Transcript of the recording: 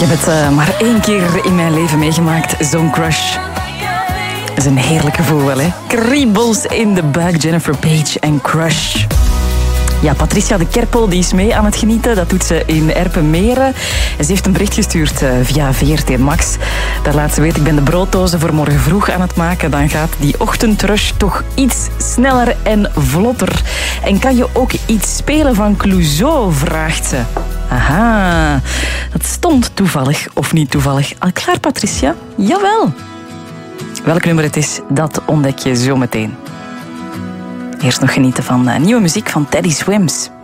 heb het maar 1 keer in mijn leven meegemaakt, zo'n crush. Dat is een heerlijk gevoel wel, hè? Kriebels in de buik, Jennifer Page en Crush. Ja, Patricia de Kerpel die is mee aan het genieten. Dat doet ze in Erpenmeren. En ze heeft een bericht gestuurd via VRT Max. Daar laat ze weten, ik ben de brooddozen voor morgen vroeg aan het maken. Dan gaat die ochtendrush toch iets sneller en vlotter. En kan je ook iets spelen van Clouseau, vraagt ze. Aha, dat stond toevallig of niet toevallig. Al klaar, Patricia? Jawel. Welk nummer het is, dat ontdek je zo meteen. Eerst nog genieten van nieuwe muziek van Teddy Swims.